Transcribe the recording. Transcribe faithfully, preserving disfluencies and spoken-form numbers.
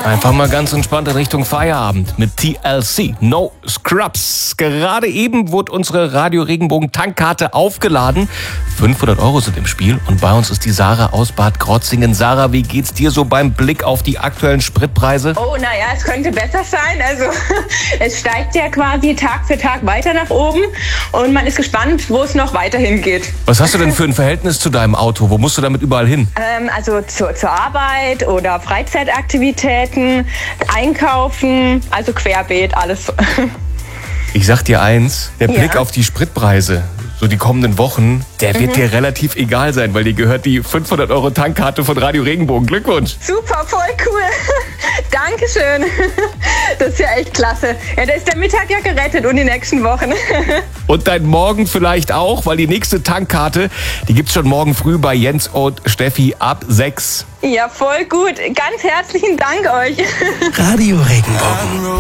Einfach mal ganz entspannt in Richtung Feierabend mit T L C, No Scrubs. Gerade eben wurde unsere Radio Regenbogen Tankkarte aufgeladen. fünfhundert Euro sind im Spiel und bei uns ist die Sarah aus Bad Krotzingen. Sarah, wie geht's dir so beim Blick auf die aktuellen Spritpreise? Oh, naja, es könnte besser sein. Also es steigt ja quasi Tag für Tag weiter nach oben und man ist gespannt, wo es noch weiterhin geht. Was hast du denn für ein Verhältnis zu deinem Auto? Wo musst du damit überall hin? Ähm, also zur, zur Arbeit oder Freizeitaktivitäten, einkaufen, also querbeet, alles. Ich sag dir eins, der Ja. Blick auf die Spritpreise, so die kommenden Wochen, der wird dir relativ egal sein, weil dir gehört die fünfhundert Euro Tankkarte von Radio Regenbogen. Glückwunsch! Super, voll cool. Dankeschön. Das ist ja echt klasse. Ja, da ist der Mittag ja gerettet und die nächsten Wochen. Und dein Morgen vielleicht auch, weil die nächste Tankkarte, die gibt's schon morgen früh bei Jens und Steffi ab sechs. Ja, voll gut. Ganz herzlichen Dank euch. Radio Regenbogen.